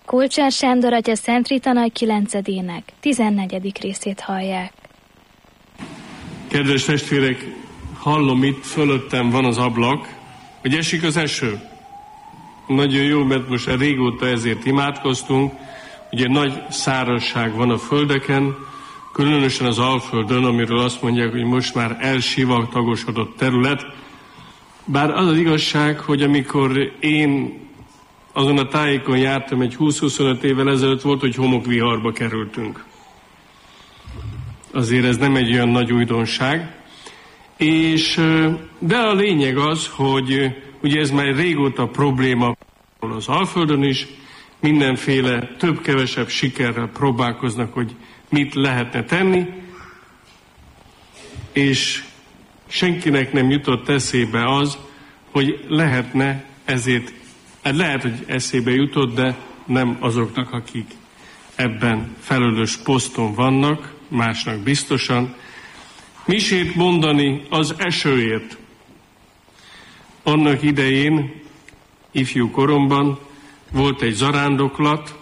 Kulcsár Sándor atya Szent Rita Nagy Kilencedének 14. részét hallják. Kedves testvérek, hallom, itt fölöttem van az ablak, hogy esik az eső. Nagyon jó, mert most régóta ezért imádkoztunk. Ugye nagy szárazság van a földeken, különösen az Alföldön, amiről azt mondják, hogy most már elsivatagosodott terület. Bár az az igazság, hogy amikor én azon a tájékon jártam, egy 20-25 évvel ezelőtt volt, hogy homokviharba kerültünk. Azért ez nem egy olyan nagy újdonság. De a lényeg az, hogy ugye ez már régóta probléma az Alföldön is, mindenféle több-kevesebb sikerrel próbálkoznak, hogy mit lehetne tenni, és senkinek nem jutott eszébe az, hogy lehetne ezért, lehet, hogy eszébe jutott, de nem azoknak, akik ebben felelős poszton vannak, másnak biztosan, misét mondani az esőért. Annak idején, ifjú koromban volt egy zarándoklat,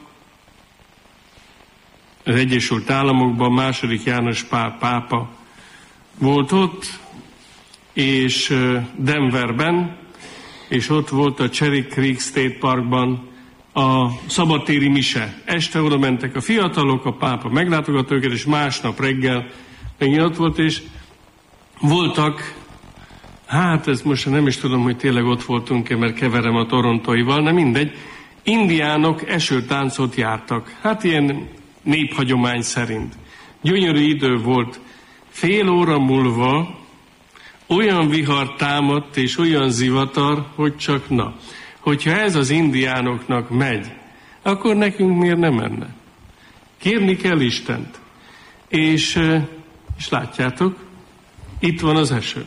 az Egyesült Államokban II. János Pál pápa volt ott, és Denverben, és ott volt a Cherry Creek State Parkban a szabadtéri mise. Este oda mentek a fiatalok, a pápa meglátogatta őket, és másnap reggel megint ott volt, és voltak, ez most nem is tudom, hogy tényleg ott voltunk-e, mert keverem a torontóival, de mindegy, indiánok esőtáncot jártak. Ilyen néphagyomány szerint. Gyönyörű idő volt. Fél óra múlva olyan vihar támadt és olyan zivatar, hogy csak na. Hogyha ez az indiánoknak megy, akkor nekünk miért nem menne? Kérni kell Istent. És látjátok, itt van az eső.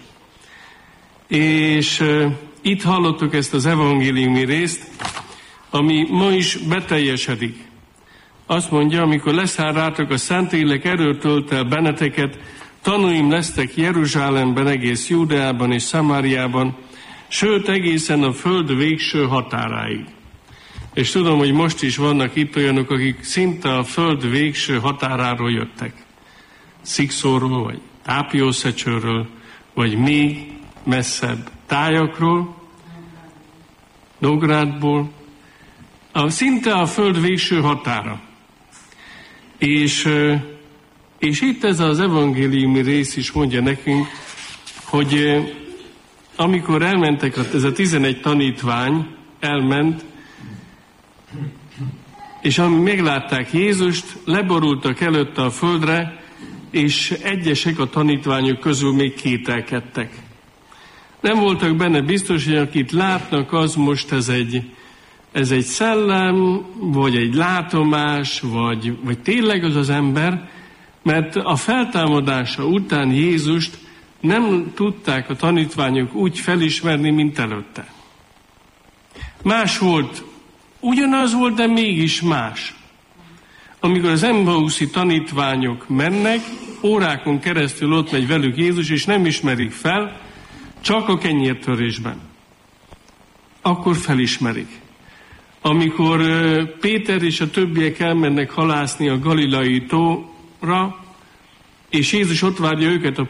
És itt hallottuk ezt az evangéliumi részt, ami ma is beteljesedik. Azt mondja, amikor leszáll rátok a Szentlélek, erőt tölt el benneteket, tanúim lesztek Jeruzsálemben, egész Júdeában és Szamáriában, sőt egészen a föld végső határáig. És tudom, hogy most is vannak itt olyanok, akik szinte a föld végső határáról jöttek. Szikszóról, vagy Tápiószecsőről, vagy még messzebb tájakról, Nógrádból, szinte a föld végső határa. És itt ez az evangéliumi rész is mondja nekünk, hogy amikor elmentek, ez a 11 tanítvány elment, és amíg meglátták Jézust, leborultak előtte a földre, és egyesek a tanítványok közül még kételkedtek. Nem voltak benne biztos, hogy akit látnak, az most ez egy szellem, vagy egy látomás, vagy tényleg az az ember, mert a feltámadása után Jézust nem tudták a tanítványok úgy felismerni, mint előtte. Más volt, ugyanaz volt, de mégis más. Amikor az emmauszi tanítványok mennek, órákon keresztül ott megy velük Jézus, és nem ismerik fel, csak a kenyértörésben. Akkor felismerik. Amikor Péter és a többiek elmennek halászni a Galilai tóra, és Jézus ott várja őket a